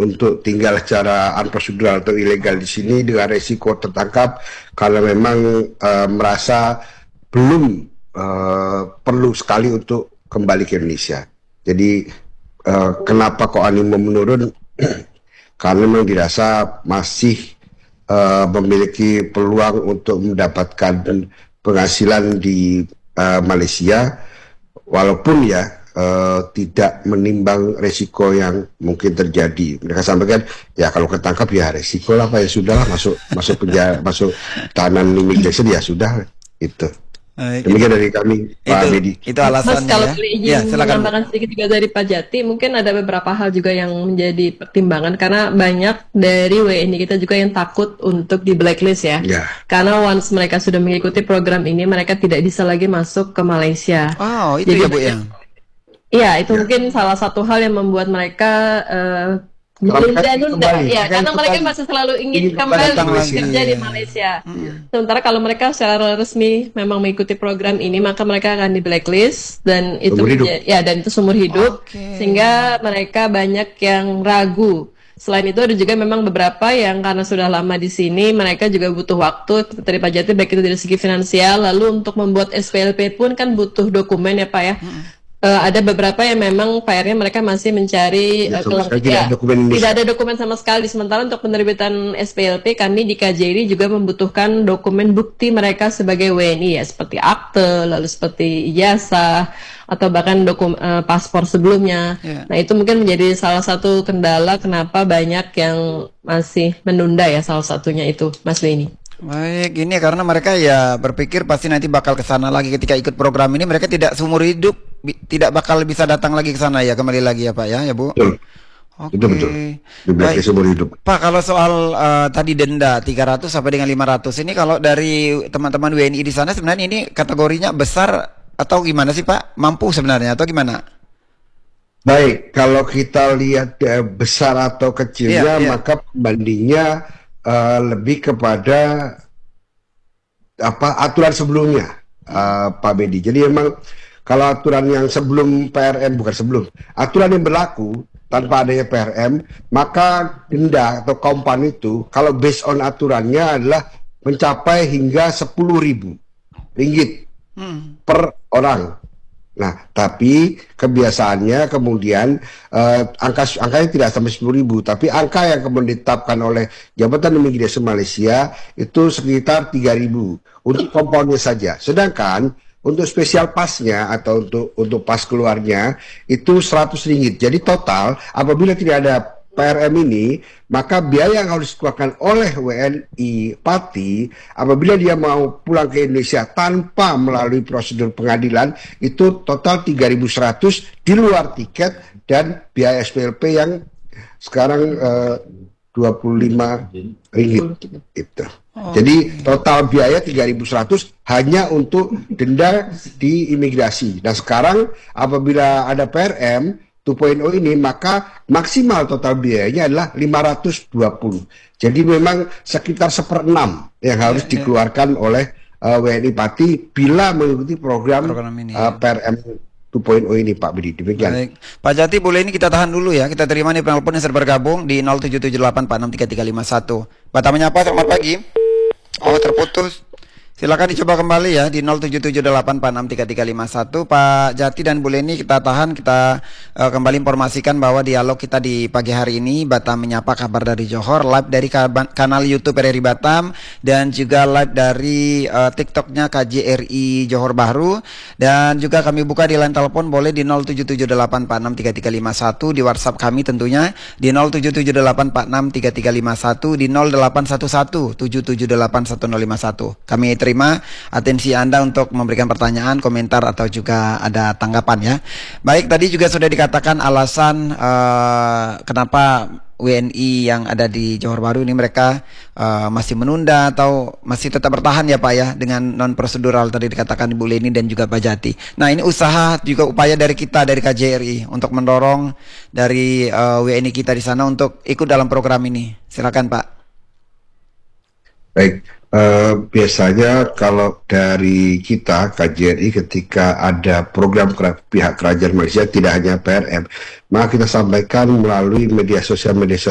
untuk tinggal secara unprocedural atau ilegal di sini dengan resiko tertangkap kalau memang merasa belum perlu sekali untuk kembali ke Indonesia. Jadi kenapa kok animo menurun? Karena memang dirasa masih memiliki peluang untuk mendapatkan penghasilan di Malaysia, walaupun ya tidak menimbang resiko yang mungkin terjadi. Mereka sampaikan ya kalau ketangkap ya resiko lah Pak, ya sudah masuk penjara, masuk tahanan imigrasi ya sudah itu. Demikian dari kami, Pak Bedi. Itu alasannya. Mas, kalau ya. boleh izin menambahkan sedikit juga dari Pak Jati, mungkin ada beberapa hal juga yang menjadi pertimbangan karena banyak dari WNI kita juga yang takut untuk di blacklist ya. Karena once mereka sudah mengikuti program ini, mereka tidak bisa lagi masuk ke Malaysia. Oh, itu jadi, ya Bu ya? Iya, itu mungkin salah satu hal yang membuat mereka menunda-nunda, ya, karena mereka masih selalu ingin kembali bekerja di Malaysia. Sementara kalau mereka secara resmi memang mengikuti program ini, maka mereka akan di blacklist dan itu dan itu seumur hidup, sehingga mereka banyak yang ragu. Selain itu ada juga memang beberapa yang karena sudah lama di sini, mereka juga butuh waktu dari Pak Jati, baik itu dari segi finansial, lalu untuk membuat SPLP pun kan butuh dokumen ya Pak ya. Ada beberapa yang memang PR-nya mereka masih mencari tidak ada dokumen sama sekali. Sementara untuk penerbitan SPLP kami di KJRI juga membutuhkan dokumen bukti mereka sebagai WNI ya, seperti akte, lalu seperti ijazah atau bahkan paspor sebelumnya. Nah itu mungkin menjadi salah satu kendala kenapa banyak yang masih menunda ya, salah satunya itu Mas Beni. Baik, ini karena mereka ya berpikir pasti nanti bakal ke sana lagi ketika ikut program ini, mereka tidak seumur hidup tidak bakal bisa datang lagi ke sana ya, kembali lagi ya Pak ya Bu. Betul. Baik, seumur hidup. Pak, kalau soal tadi denda 300 sampai dengan 500 ini, kalau dari teman-teman WNI di sana sebenarnya ini kategorinya besar atau gimana sih Pak? Mampu sebenarnya atau gimana? Baik, kalau kita lihat besar atau kecilnya, maka pembandingnya lebih kepada aturan sebelumnya, Pak Bedi. Jadi memang kalau aturan yang sebelum PRM, aturan yang berlaku tanpa adanya PRM, maka denda atau kompan itu kalau based on aturannya adalah mencapai hingga 10.000 ringgit per orang. Nah, tapi kebiasaannya kemudian angkanya tidak sampai 10.000, tapi angka yang kemudian ditetapkan oleh Jabatan Imigrasi Malaysia itu sekitar 3.000 untuk komponnya saja. Sedangkan untuk spesial pasnya atau untuk pas keluarnya itu 100 ringgit. Jadi total apabila tidak ada PRM ini, maka biaya yang harus dikeluarkan oleh WNI Pati apabila dia mau pulang ke Indonesia tanpa melalui prosedur pengadilan itu total 3.100 di luar tiket dan biaya SPLP yang sekarang 25 ringgit itu. Jadi total biaya 3.100 hanya untuk denda di imigrasi. Dan sekarang apabila ada PRM 2.0 ini, maka maksimal total biayanya adalah 520. Jadi memang sekitar 1/6 yang harus dikeluarkan oleh WNI Pati bila mengikuti program ini, PRM 2.0 ini, Pak Budi. Demikian. Baik. Pak Jati, boleh ini kita tahan dulu ya. Kita terima nih penelpon yang sudah bergabung di 0778463351. Bapak menyapa, selamat pagi. Oh, terputus. Silakan dicoba kembali ya di 0778463351. Pak Jati dan Bu Leni, kita tahan, kita kembali informasikan bahwa dialog kita di pagi hari ini Batam Menyapa Kabar dari Johor, live dari kanal YouTube RRI Batam dan juga live dari TikToknya KJRI Johor Bahru, dan juga kami buka di line telepon boleh di 0778463351, di WhatsApp kami tentunya di 0778463351, di 081177810151. Kami terima atensi Anda untuk memberikan pertanyaan, komentar atau juga ada tanggapan ya. Baik, tadi juga sudah dikatakan alasan kenapa WNI yang ada di Johor Bahru ini mereka masih menunda atau masih tetap bertahan ya Pak ya dengan non prosedural tadi dikatakan Ibu Leni dan juga Pak Jati. Nah, ini usaha juga upaya dari kita dari KJRI untuk mendorong dari WNI kita di sana untuk ikut dalam program ini. Silakan Pak. Baik. Biasanya kalau dari kita KJRI ketika ada program pihak kerajaan Malaysia tidak hanya PRM, maka kita sampaikan melalui media sosial